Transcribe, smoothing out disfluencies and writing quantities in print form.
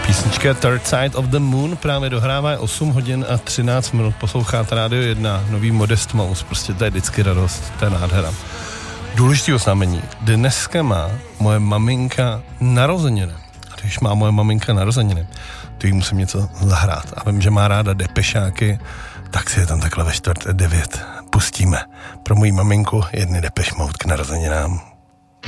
Písnička Third Side of the Moon právě dohrává 8 hodin a 13 minut. Posloucháte Radio 1, nový Modest Mouse, prostě to je vždycky radost, to je nádhera. Důležitý oznámení. Dneska má moje maminka narozeniny. A když má moje maminka narozeniny, to jí musím něco zahrát. A vím, že má ráda depešáky, tak si je tam takhle ve 8:45 pustíme. Pro moji maminku jedny Depeche Mode k narozeninám.